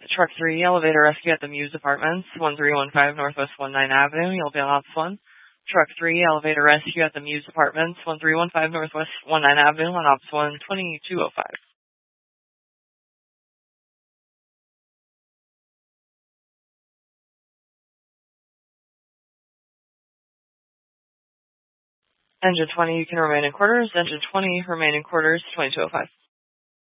Truck 3, elevator rescue at the Muse Apartments, 1315 Northwest 19 Avenue. You'll be on Ops 1. Truck 3, elevator rescue at the Muse Apartments, 1315 Northwest 19 Avenue on Ops 1, 2205. Engine 20, you can remain in quarters. Engine 20, remain in quarters, 2205.